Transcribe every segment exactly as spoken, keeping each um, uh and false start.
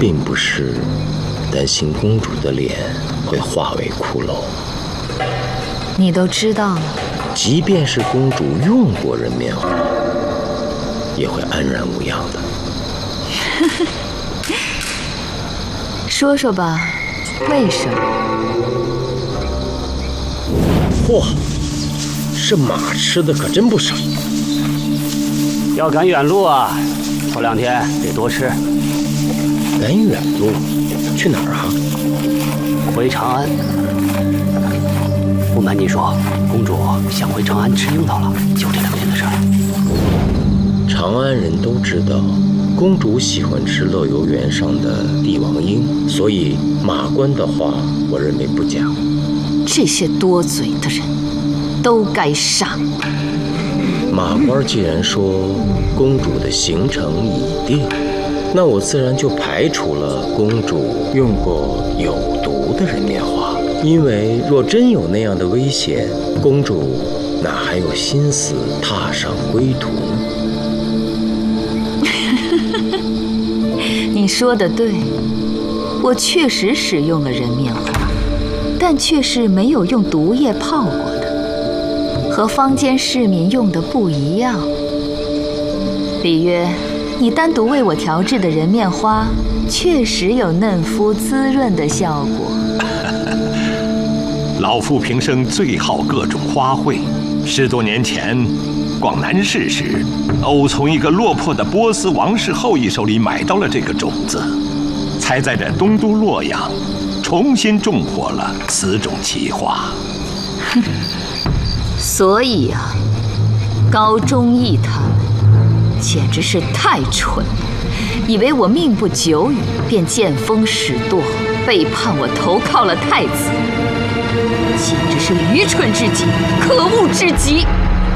并不是担心公主的脸会化为骷髅。 你都知道了， 即便是公主用过人面花，也会安然无恙的。 说说吧，为什么？ 嚯，这马吃的可真不少。 要赶远路啊，头两天得多吃。 赶远路？去哪儿啊？ 回长安。不瞒你说，公主想回长安吃樱桃了，就这两天的事儿。 长安人都知道，公主喜欢吃乐游原上的帝王樱，所以马官的话，我认为不假。 这些多嘴的人，都该杀。 马官既然说公主的行程已定，那我自然就排除了公主用过有毒的人面花，因为若真有那样的危险，公主哪还有心思踏上归途？ 你说的对，我确实使用了人面花，但却是没有用毒液泡过的，和坊间市民用的不一样。里约，你单独为我调制的人面花，确实有嫩肤滋润的效果。 老夫平生最好各种花卉，十多年前逛南市时，偶从一个落魄的波斯王室后裔手里买到了这个种子，才在这东都洛阳重新种活了此种奇花。 所以啊，高忠义他们简直是太蠢了，以为我命不久矣，便见风使舵，背叛我，投靠了太子，简直是愚蠢至极，可恶至极。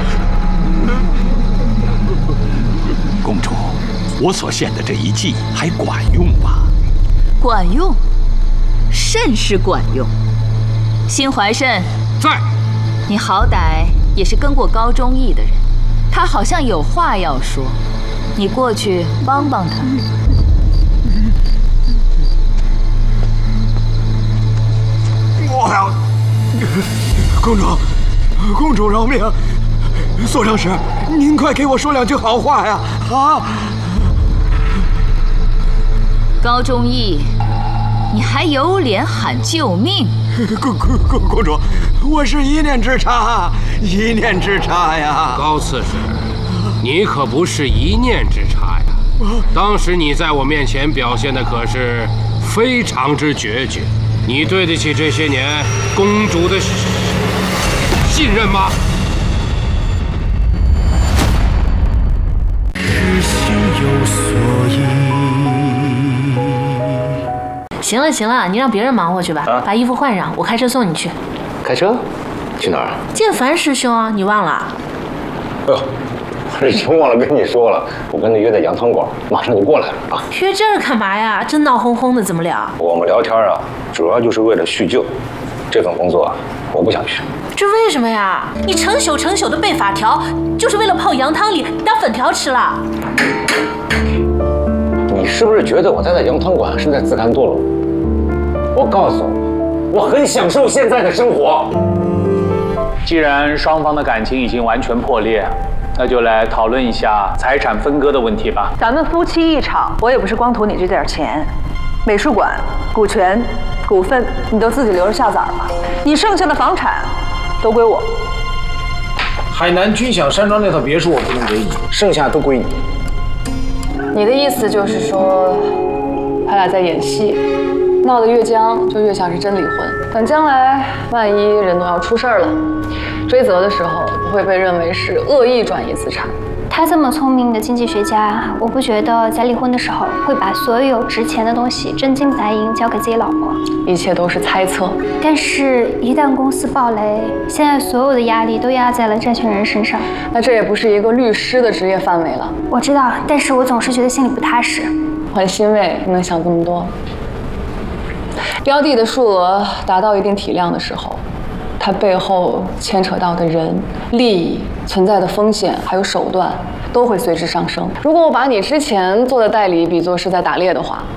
公主，我所献的这一计还管用吧？ 管用，甚是管用。辛怀慎在， 你好歹也是跟过高忠义的人，他好像有话要说，你过去帮帮他。 我要，公主，公主饶命！所长使，您快给我说两句好话呀！啊！ 高忠义，你还有脸喊救命？ 公公公公主，我是一念之差，一念之差呀！ 高刺史，你可不是一念之差呀！当时你在我面前表现的可是非常之决绝，你对得起这些年公主的信任吗？ 行了行了，你让别人忙活去吧，啊、把衣服换上，我开车送你去。 开车？去哪儿？ 见樊师兄，你忘了？ 哎呦，我真忘了跟你说了，我跟他约在羊汤馆，马上就过来了啊。 约这儿干嘛呀？这闹哄哄的，怎么聊？ 我们聊天啊，主要就是为了叙旧。这份工作啊，我不想去。 这为什么呀？你成宿成宿的背法条，就是为了泡羊汤里当粉条吃了？ 你是不是觉得我待在羊汤馆是在自甘堕落？我告诉你，我很享受现在的生活。 既然双方的感情已经完全破裂，那就来讨论一下财产分割的问题吧。 咱们夫妻一场，我也不是光图你这点钱，美术馆、股权、股份你都自己留着下崽吧。你剩下的房产都归我。 海南君享山庄那套别墅我不能给你，剩下都归你。 你的意思就是说，他俩在演戏，闹得越僵，就越像是真离婚。等将来万一人都要出事儿了，追责的时候不会被认为是恶意转移资产。 他这么聪明的经济学家，我不觉得在离婚的时候会把所有值钱的东西真金白银交给自己老婆。 一切都是猜测。 但是，一旦公司爆雷，现在所有的压力都压在了这群人身上。 那这也不是一个律师的职业范围了。 我知道，但是我总是觉得心里不踏实。 我很欣慰你能想这么多。标的的数额达到一定体量的时候，它背后牵扯到的人、利益、存在的风险还有手段，都会随之上升。如果我把你之前做的代理比作是在打猎的话，